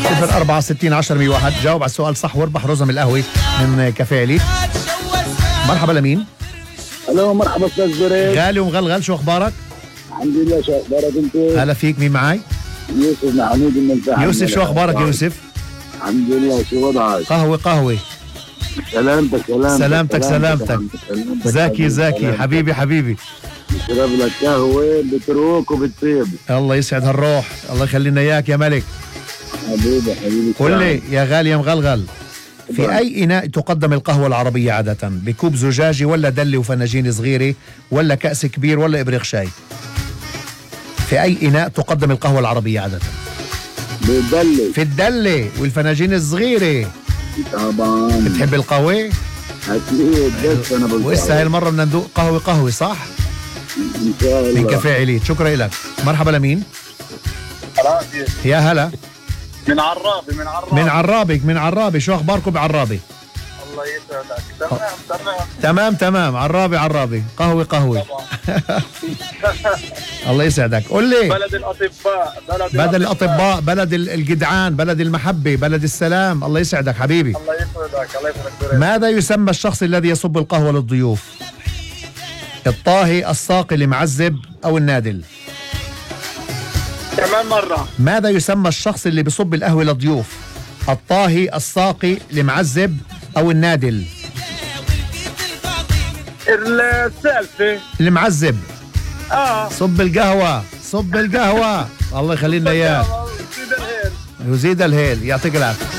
064 60 10 101. جاوب على السؤال صح واربح رزم القهوة من كافيه علي. مرحبا لمين؟ الو مرحبا استاذ زرير. غالي ومغلغل، شو اخبارك؟ الحمد لله، شو اخبارك انت؟ هلا فيك، مين معي؟ يوسف محمود من الفحم. يوسف شو اخبارك يوسف؟ الحمد لله، شو وضعك؟ قهوة. سلامتك. زاكي حبيبي. اشرب لك قهوة بتروك وبتطيب. الله يسعد هالروح، الله يخلينا اياك يا ملك. حبيبي قل لي يا غالي يا مغلغل، في أي إناء تقدم القهوة العربية عادة؟ بكوب زجاجي ولا دلة وفناجين صغيرة ولا كأس كبير ولا إبريق شاي؟ في أي إناء تقدم القهوة العربية عادة؟ بالدلة. في الدلة والفناجين الصغيرة. طبعا. بتحب القهوة؟ أكيد، بس أنا بالقهوة. وإسا هاي المرة بدنا ندوق قهوة صح؟ إن شاء الله. من كافيه عليت. شكرا لك. مرحبا لمين؟ يا هلا. من عرابي. شو أخباركم بعرابي؟ الله يسعدك. تمام. عرابي. قهوة. الله يسعدك. قل لي. بلد الأطباء، بلد الجدعان، بلد المحبة، بلد السلام. الله يسعدك حبيبي. الله يسعدك. ماذا يسمى الشخص الذي يصب القهوة للضيوف؟ الطاهي، الساقي، المعذب أو النادل؟ كمان مرة. ماذا يسمى الشخص اللي بيصب القهوة للضيوف؟ الطاهي، الساقي، المعذب أو النادل؟ السالفة. المعذب. صب القهوة. الله يخلينا إياه. يزيد الهيل. يعطيك العافية.